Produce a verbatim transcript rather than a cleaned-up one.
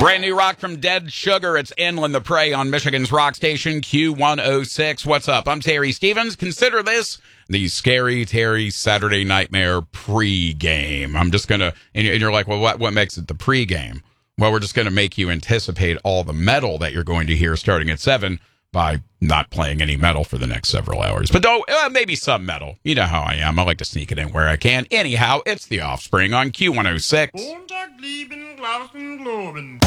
Brand new rock from Dead Sugar. It's Inland the Prey on Michigan's rock station Q one oh six. What's up? I'm Terry Stevens. Consider this the Scary Terry Saturday Nightmare pregame. I'm just going to, and you're like, well, what, what makes it the pregame? Well, we're just going to make you anticipate all the metal that you're going to hear starting at seven by not playing any metal for the next several hours. But though, uh, maybe some metal. You know how I am. I like to sneak it in where I can. Anyhow, it's The Offspring on Q one oh six.